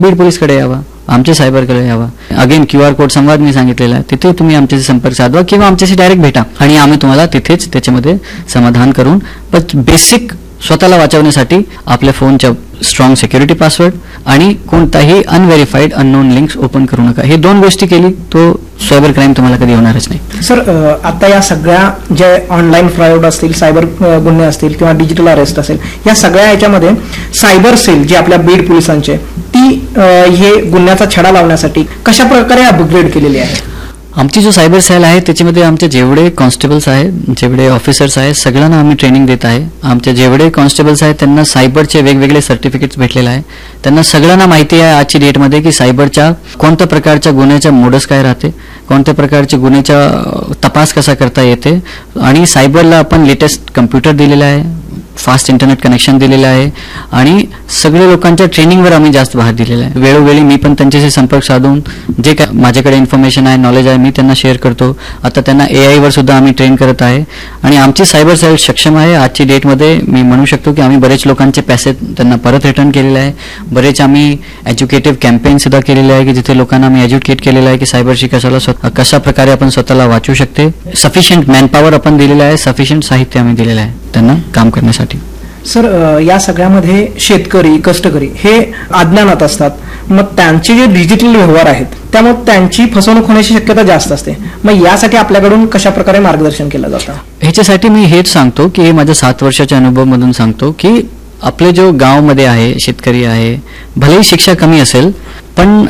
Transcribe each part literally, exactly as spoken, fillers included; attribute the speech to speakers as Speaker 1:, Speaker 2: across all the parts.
Speaker 1: बीड पोलीसकडे यावा, आमच्या सायबरकडे यावा. अगेन क्यू आर कोड संवाद मी सांगितलेला आहे, तिथे तुम्ही आमच्याशी संपर्क साधवा किंवा आमच्याशी डायरेक्ट भेटा आणि आम्ही तुम्हाला तिथेच त्याच्यामध्ये समाधान करून. पण बेसिक स्वतःला वाचवण्यासाठी आपल्या फोनच्या स्ट्रॉंग सिक्युरिटी पासवर्ड आणि कोणताही अनव्हेरीफाईड अननोन लिंक्स ओपन करू नका. हे दोन गोष्टी केली तो सायबर क्राईम तुम्हाला कधी होणारच नाही.
Speaker 2: सर, आता या सगळ्या जे ऑनलाईन फ्रॉड असतील, सायबर गुन्हे असतील किंवा डिजिटल अरेस्ट असेल, या सगळ्या याच्यामध्ये सायबर सेल जे आपल्या बीड पोलिसांचे ती हे गुन्ह्याचा छडा लावण्यासाठी कशा प्रकारे अपग्रेड केलेली आहे?
Speaker 1: आमची जो सायबर सेल आहे त्याच्यामध्ये आमचे जेवढे कॉन्स्टेबल्स आहेत, जेवढे ऑफिसर्स आहेत, सगळ्यांना आम्ही ट्रेनिंग देत आहे. आमचे जेवढे कॉन्स्टेबल्स आहेत त्यांना सायबरचे वेगवेगळे सर्टिफिकेट्स भेटलेले आहे. त्यांना सगळ्यांना माहिती आहे आजची डेटमध्ये की सायबरच्या कोणत्या प्रकारच्या गुन्ह्याच्या मोडस काय राहते, कोणत्या प्रकारचे गुन्ह्याचा तपास कसा करता येते. आणि सायबरला आपण लेटेस्ट कम्प्युटर दिलेला आहे, फास्ट इंटरनेट कनेक्शन दिलेलं आहे आणि सगळ्या लोकांच्या ट्रेनिंगवर आम्ही जास्त भर दिलेला आहे. वेळोवेळी मी पण त्यांच्याशी संपर्क साधून जे काय माझ्याकडे इन्फॉर्मेशन आहे, नॉलेज आहे, मी त्यांना शेअर करतो. आता त्यांना ए आयवर सुद्धा आम्ही ट्रेन करत आहे आणि आमची सायबर सेल सक्षम आहे. आजची डेटमध्ये मी म्हणू शकतो की आम्ही बरेच लोकांचे पैसे त्यांना परत रिटर्न केलेले आहे. बरेच आम्ही एज्युकेटिव्ह कॅम्पेन सुद्धा केलेले आहे की जिथे लोकांना आम्ही एज्युकेट केलेलं आहे की सायबरशी कशाला कशा प्रकारे आपण स्वतःला वाचू शकते. सफिशियंट मॅनपॉवर आपण दिलेलं आहे, सफिशियंट साहित्य आम्ही दिलेलं आहे त्यांना काम करण्यासाठी.
Speaker 2: सर, या सगळ्यामध्ये शेतकरी, कष्टकरी हे अज्ञानात असतात. मग त्यांचे जे डिजिटल व्यवहार आहेत त्यामुळे त्यांची फसवणूक होण्याची शक्यता जास्त असते. मग यासाठी आपल्याकडून कशा प्रकारे मार्गदर्शन केलं जातं?
Speaker 1: ह्याच्यासाठी मी हेच सांगतो की हे माझ्या सात वर्षाच्या अनुभवामधून सांगतो की आपले जो गावमध्ये आहे, शेतकरी आहे, भलेही शिक्षा कमी असेल पण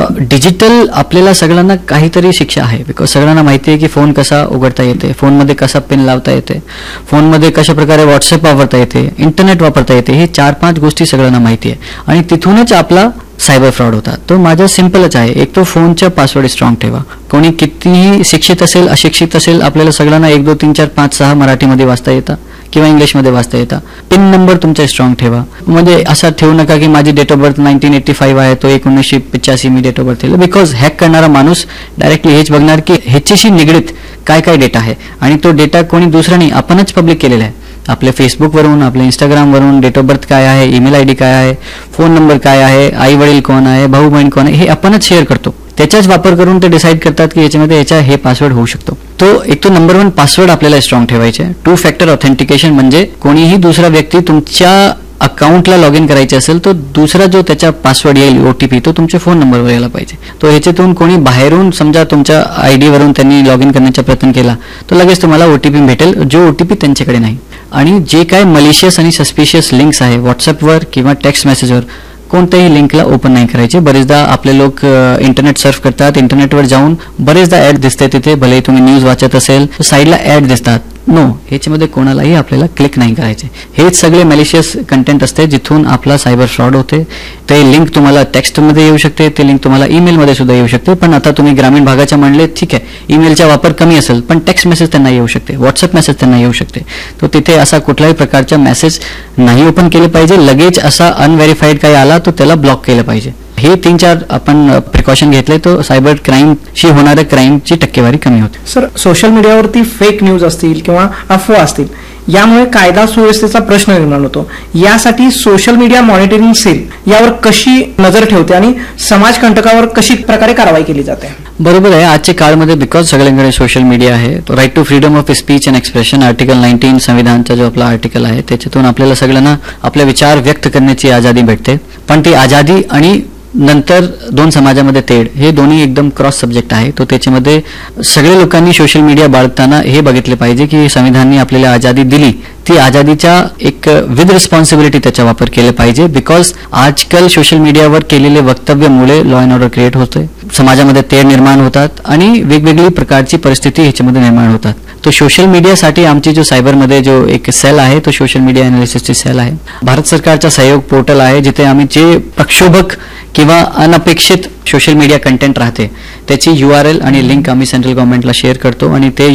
Speaker 1: डिजिटल आपल्याला सगळ्यांना काहीतरी शिक्षा आहे. बिकॉज सगळ्यांना माहिती आहे की फोन कसा उघडता येते, फोनमध्ये कसा पिन लावता येते, फोनमध्ये कशा प्रकारे व्हॉट्सअप वापरता येते, इंटरनेट वापरता येते. हे चार पाच गोष्टी सगळ्यांना माहिती आहे आणि तिथूनच आपला सायबर फ्रॉड होता. तो माझा सिंपलच आहे, एक तो फोनचा पासवर्ड स्ट्रॉंग ठेवा. कोणी कितीही शिक्षित असेल, अशिक्षित असेल, आपल्याला सगळ्यांना एक दोन तीन चार पाच सहा मराठीमध्ये वाचता येतं किंवा इंग्लिशमध्ये वाचता येतं. पिन नंबर तुमचा स्ट्रॉंग ठेवा. म्हणजे असा ठेवू नका की माझी date of birth nineteen eighty five आहे, तो एकोणीसशे पिच्यासी मी डेट ऑफ बर्थ दिलं. बिकॉज हॅक करणारा माणूस डायरेक्टली हेच बघणार की ह्याच्याशी निगडीत काय काय डेटा आहे आणि तो डेटा कोणी दुसरा नाही, आपणच पब्लिक केलेला आहे. आपल्या फेसबुकवरून, आपल्या इंस्टाग्रामवरून डेट ऑफ बर्थ काय आहे, ईमेल आय डी काय आहे, फोन नंबर काय आहे, आई वडील कोण आहे, भाऊ बहीण कोण आहे, हे आपणच शेअर करतो. त्याचाच वापर करून ते डिसाईड करतात की याच्यामध्ये याचा हे पासवर्ड होऊ शकतो. तो एक तो नंबर वन पासवर्ड आपल्याला स्ट्रॉंग ठेवायचे. टू फॅक्टर ऑथेंटिकेशन म्हणजे कोणीही दुसरा व्यक्ती तुमच्या अकाउंटला लॉग इन करायचे असेल तो दुसरा जो त्याचा पासवर्ड येईल, ओटीपी, तो तुमच्या फोन नंबरवर यायला पाहिजे. तो ह्याच्यातून कोणी बाहेरून समजा तुमच्या आयडी वरून त्यांनी लॉग इन करण्याचा प्रयत्न केला तो लगेच तुम्हाला ओटीपी भेटेल, जो ओटीपी त्यांच्याकडे नाही. आणि जे काय मलिशियस आणि सस्पिशियस लिंक्स आहे व्हॉट्सअपवर किंवा टेक्स्ट मेसेजवर कोणत्याही लिंकला ओपन नाही करायचे. बरेचदा आपले लोक इंटरनेट सर्फ करतात, इंटरनेटवर जाऊन बरेचदा ऍड दिसते तिथे, भले तुम्ही न्यूज वाचत असेल साईडला ऍड दिसतात. नो, ह्याच्यामध्ये कोणालाही आपल्याला क्लिक नाही करायचे. हेच सगळे मॅलिशियस कंटेंट असते जिथून आपला सायबर फ्रॉड होते. ते लिंक तुम्हाला टेक्स्टमध्ये येऊ शकते, ते लिंक तुम्हाला ईमेलमध्ये सुद्धा येऊ शकते. पण आता तुम्ही ग्रामीण भागाच्या म्हणले ठीक आहे, ईमेलचा वापर कमी असेल पण टेक्स्ट मेसेज त्यांना येऊ शकते, व्हॉट्सअप मेसेज त्यांना येऊ शकते. तो तिथे असा कुठल्याही प्रकारचा मेसेज नाही ओपन केले पाहिजे. लगेच असा अनव्हेरीफाईड काही आला तो त्याला ब्लॉक केलं पाहिजे. हे तीन चार आपण प्रिकॉशन घेतले तो सायबर क्राईमशी होणाऱ्या क्राईमची टक्केवारी कमी होते.
Speaker 2: सर, सोशल मीडियावरती फेक न्यूज असतील किंवा अफवा असतील यामुळे कायदा सुव्यवस्थेचा प्रश्न निर्माण होतो. यासाठी सोशल मीडिया मॉनिटरिंग सेल यावर कशी नजर ठेवते आणि समाजकंटकावर कशी प्रकारे कारवाई केली जाते?
Speaker 1: बरोबर आहे. आजच्या काळामध्ये बिकॉज सगळ्यांकडे सोशल मीडिया आहे, right to freedom of speech and expression article nineteen संविधानचा जो आपला आर्टिकल आहे त्याच्यातून आपल्याला सगळ्यांना आपले विचार व्यक्त करण्याची आजादी भेटते. पण ती आजादी आणि नंतर दोन समाजामध्ये तेढ हे दोन्ही एकदम क्रॉस सब्जेक्ट आहे. तो त्याच्यामध्ये सगळ्या लोकांनी सोशल मीडिया बाळगताना हे बघितले पाहिजे की संविधानाने आपल्याला आजादी दिली, ती आजादीच्या एक विथ रिस्पॉन्सिबिलिटी त्याचा वापर केला पाहिजे. बिकॉज आजकाल सोशल मीडियावर केलेले वक्तव्यामुळे लॉ अँड ऑर्डर क्रिएट होते, समाजामध्ये तेढ निर्माण होतात आणि वेगवेगळी प्रकारची परिस्थिती ह्याच्यामध्ये निर्माण होतात. तो सोशल मीडियासाठी आमची जो सायबरमध्ये जो एक सेल आहे तो सोशल मीडिया अनालिसिसची सेल आहे. भारत सरकारचा सहयोग पोर्टल आहे जिथे आम्ही जे प्रक्षोभक किंवा अनपेक्षित सोशल मीडिया कंटेंट राहते त्याची यू आर एल आणि लिंक आम्ही सेंट्रल गव्हर्नमेंटला शेअर करतो आणि ते